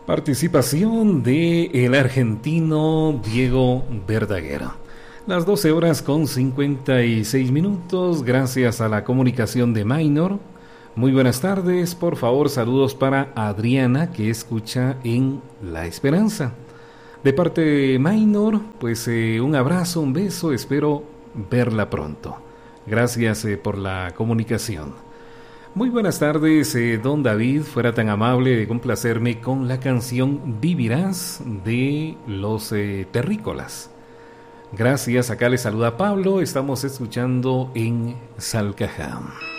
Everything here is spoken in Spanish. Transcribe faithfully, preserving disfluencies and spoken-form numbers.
Participación de el argentino Diego Verdaguer. Las doce horas con cincuenta y seis minutos, gracias a la comunicación de Maynor. Muy buenas tardes, por favor, saludos para Adriana, que escucha en La Esperanza. De parte de Maynor, pues eh, un abrazo, un beso, espero verla pronto. Gracias eh, por la comunicación. Muy buenas tardes, eh, don David, fuera tan amable de complacerme con la canción Vivirás de los eh, Terrícolas. Gracias, acá le saluda Pablo, estamos escuchando en Salcajá.